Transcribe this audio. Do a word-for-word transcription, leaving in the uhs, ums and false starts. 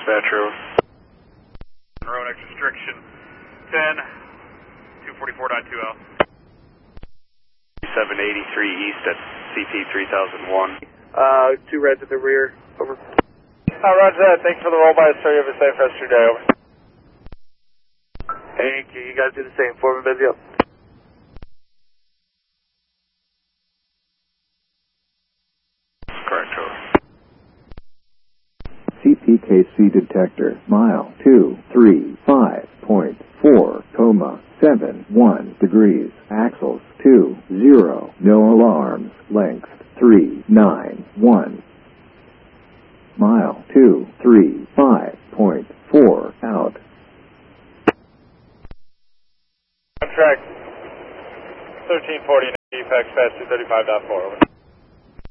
Dispatcher. Ronex restriction ten, two forty-four point two L. seven eighty-three east at C P three thousand one. Uh, two reds at the rear, over. Uh, roger that, thanks for the roll by, sir, you have a safe rest of your day, over. Thank you, you guys do the same for me, busy up. Correct, over. C P K C detector, mile two three five point four, comma, seven one degrees, axles two zero, no alarms, length three nine one. Mile two three five point four, out. On track thirteen forty, E P A C fast two thirty-five point four, over.